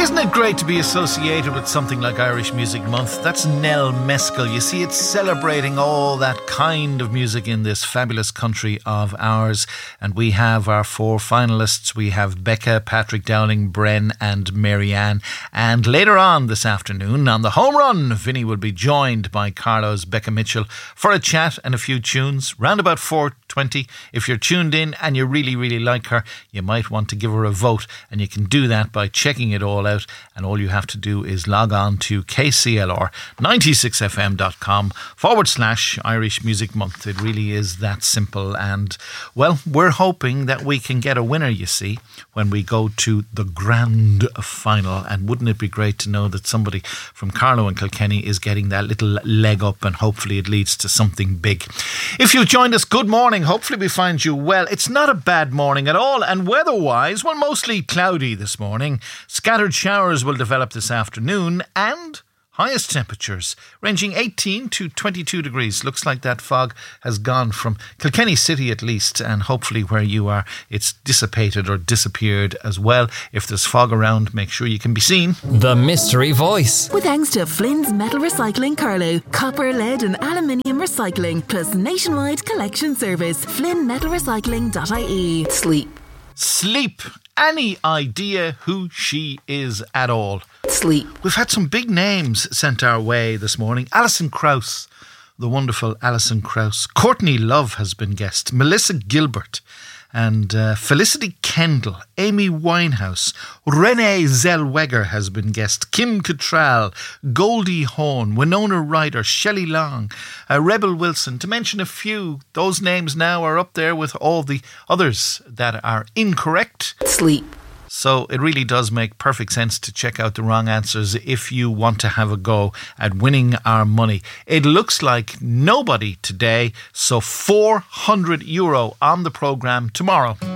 Isn't it great to be associated with something like Irish Music Month? That's Nell Mescal. You see, it's celebrating all that kind of music in this fabulous country of ours. And we have our 4 finalists. We have Becca, Patrick Dowling, Bren and Marianne. And later on this afternoon, on the home run, Vinny will be joined by Carlo's Becca Mitchell for a chat and a few tunes. Round about 4:20. If you're tuned in and you really, really like her, you might want to give her a vote. And you can do that by checking it all out, and all you have to do is log on to kclr96fm.com/Irish Music Month. It really is that simple, and well, we're hoping that we can get a winner, you see, when we go to the grand final. And wouldn't it be great to know that somebody from Carlow and Kilkenny is getting that little leg up, and hopefully it leads to something big. If you've joined us, good morning. Hopefully we find you well. It's not a bad morning at all, and weather-wise, well, mostly cloudy this morning. Scattered showers will develop this afternoon, and highest temperatures ranging 18 to 22 degrees. Looks like that fog has gone from Kilkenny City at least, and hopefully where you are it's dissipated or disappeared as well. If there's fog around, make sure you can be seen. The Mystery Voice. With thanks to Flynn's Metal Recycling Carlow, copper, lead and aluminium recycling, plus nationwide collection service. FlynnMetalRecycling.ie. Sleep. Any idea who she is at all? Sleep. We've had some big names sent our way this morning. Alison Krauss, the wonderful Alison Krauss. Courtney Love has been guest. Melissa Gilbert and Felicity Kendall. Amy Winehouse. Renee Zellweger has been guest. Kim Cattrall. Goldie Hawn. Winona Ryder. Shelley Long. Rebel Wilson. To mention a few, those names now are up there with all the others that are incorrect. Sleep. So it really does make perfect sense to check out the wrong answers if you want to have a go at winning our money. It looks like nobody today, so €400 on the programme tomorrow.